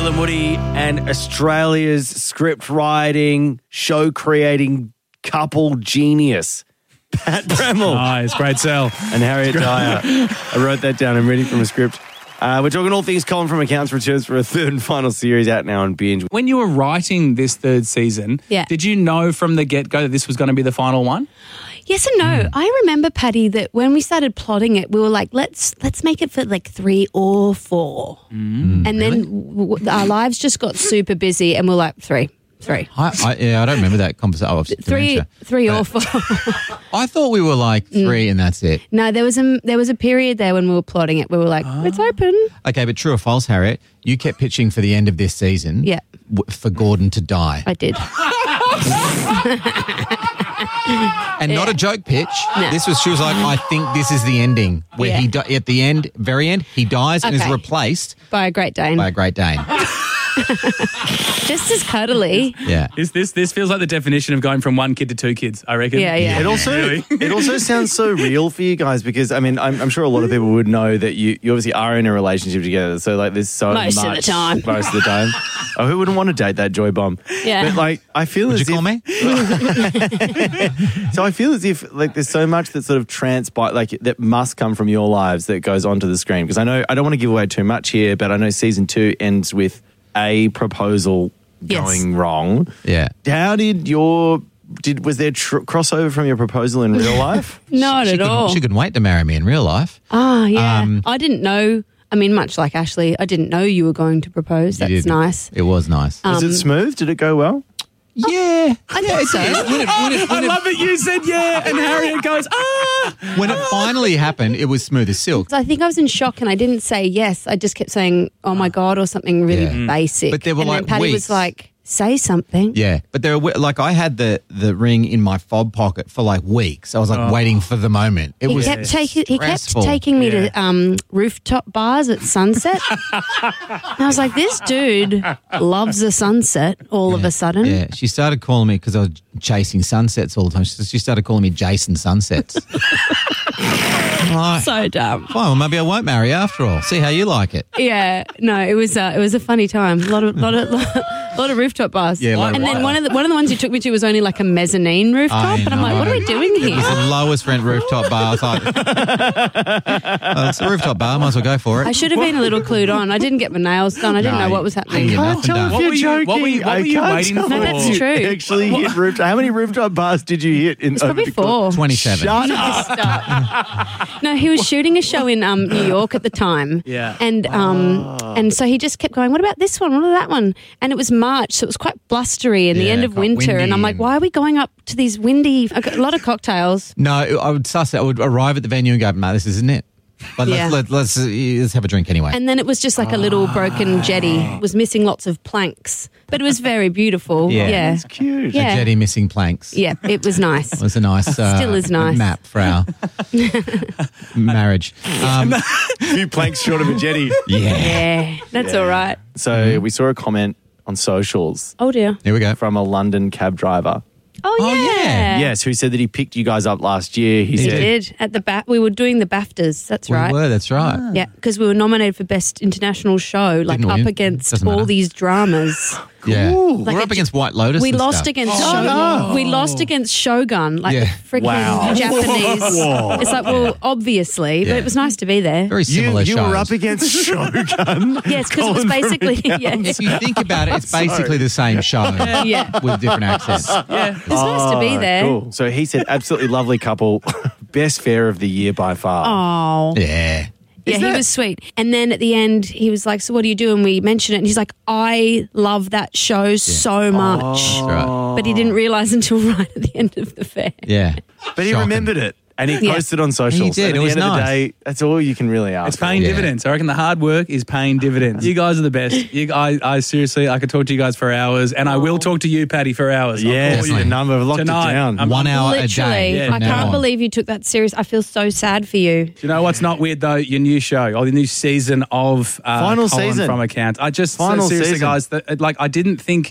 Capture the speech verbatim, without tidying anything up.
Woody and Australia's script writing, show creating couple genius, Pat Bremmel. Nice, great sell. And Harriet Dyer. I wrote that down. I'm reading from a script. Uh, we're talking all things Colin from Accounts returns for a third and final series out now on Binge. When you were writing this third season, Yeah. did you know from the get-go that this was going to be the final one? Yes and no. I remember, Patty, that when we started plotting it, we were like, let's let's make it for like three or four. Mm. And then w- w- our lives just got super busy and we're like, three, three. I, I, yeah, I don't remember that conversation. Oh, Three, dementia. three But or four. I thought we were like three and that's it. No, there was a there was a period there when we were plotting it. We were like, it's open. Okay, but true or false, Harriet? You kept pitching for the end of this season. Yeah. w- For Gordon to die, I did. and not a joke pitch. No. This was. She was like, I think this is the ending where Yeah. he di- at the end, very end, he dies and is Okay. replaced By a Great Dane. by a Great Dane. Just as cuddly. Yeah. Is this this feels like the definition of going from one kid to two kids, I reckon. Yeah, yeah. It also Really? it also sounds so real for you guys because, I mean, I'm, I'm sure a lot of people would know that you, you obviously are in a relationship together. So, like, there's so Most of the much. time. Most of the time. Oh, who wouldn't want to date that joy bomb? Yeah. But, like, I feel Would as you call if, me? So I feel as if, like, there's so much that sort of transpire, like, that must come from your lives that goes onto the screen. Because I know, I don't want to give away too much here, but I know season two ends with a proposal Yes. going wrong. Yeah. How did your, did was there tr- crossover from your proposal in real life? Not She at couldn't, all. she couldn't wait to marry me in real life. Oh, yeah. Um, I didn't know. I mean, much like Ashley, I didn't know you were going to propose. You That's didn't. nice. It was nice. Was it smooth? Did it go well? yeah. I think so. When it, when it, I when it, love it. You said yeah, and Harriet goes, ah. when it finally happened, it was smooth as silk. So I think I was in shock and I didn't say yes. I just kept saying, oh my God, or something really Yeah. basic. But there were and like then Patty weeks. was like, say something. Yeah, but there were like I had the the ring in my fob pocket for like weeks. I was like waiting for the moment. It He was kept taking he kept stressful. taking me Yeah. to um, rooftop bars at sunset. And I was like, this dude loves the sunset all of a sudden. Yeah, she started calling me because I was chasing sunsets all the time. She, she started calling me Jason Sunsets. I'm like, So dumb. fine, well, maybe I won't marry you after all. See how you like it. Yeah, no, it was uh, it was a funny time. A lot of lot of lot of rooftop bars. Yeah, a lot of and then rooftop. one of the one of the ones you took me to was only like a mezzanine rooftop, I and I'm like, know. what are we doing It was here? the lowest rent rooftop bar. I was like, oh, it's a rooftop bar. Might as well go for it. I should have been a little clued on. I didn't get my nails done. I didn't No, know what was happening. you Can't nothing tell done. if What you're were you- joking. what were you- what I were you can't waiting tell for? if That's you true. Actually, hit rooftop. How many rooftop bars did you hit? In It's probably four. twenty-seven. Shut up. Stop. No, he was shooting a show in um, New York at the time. Yeah. And um, and so he just kept going, what about this one? What about that one? And it was March, so it was quite blustery in the Yeah, end of quite winter. And I'm windy like, and- why are we going up to these windy, I got a lot of cocktails. No, I would suss it. I would arrive at the venue and go, "Mate, this isn't it." But Yeah. let's, let's, let's, let's have a drink anyway. And then it was just like a little broken jetty. It was missing lots of planks, but it was very beautiful. Yeah. Yeah. It's cute. Yeah. A jetty missing planks. Yeah, it was nice. It was a nice, uh, Still is nice. map for our marriage. Um, A few planks short of a jetty. yeah. Yeah, that's all right. So we saw a comment on socials Oh, dear. Here we go. from a London cab driver. Oh, Oh, yeah. yeah. Yes, who said that he picked you guys up last year. He, We said, did. At the ba- we were doing the BAFTAs. That's We right. were, that's right. Yeah, because we were nominated for Best International Show, like Didn't up win. against Doesn't all matter. these dramas. Yeah. Like we're a up j- against White Lotus. We and lost stuff. against Oh, Shogun. no. We lost against Shogun, like Yeah. the freaking Wow. Japanese. Whoa. It's like, well, obviously, Yeah. but it was nice to be there. Very you, similar you shows. were up against Shogun. Yes, because it was Colin basically from yeah, If you think about it, it's basically the same show yeah. with different accents. Yeah. It was nice to be there. Cool. So he said, absolutely lovely couple. Best fare of the year by far. Oh, Yeah. yeah, he that- was sweet. And then at the end, he was like, "So what do you do?" And we mentioned it, and he's like, "I love that show so much," That's right. but he didn't realize until right at the end of the fair. Yeah. But he Shocking. remembered it. And he Yeah. posted on socials. He did. And at It the was end of the nice. day, that's all you can really ask. It's paying Yeah. dividends. I reckon the hard work is paying dividends. You guys are the best. You, I, I seriously, I could talk to you guys for hours, and I will talk to you, Patty, for hours. I'll Yes, call you the number. I've locked tonight. it down. I'm- One hour a Literally, day. Yeah, I from now can't on. believe you took that serious. I feel so sad for you. Do you know what's not weird though? Your new show or the new season of uh, Final Colin season. from Accounts. I just Final seriously, season. guys, that, like I didn't think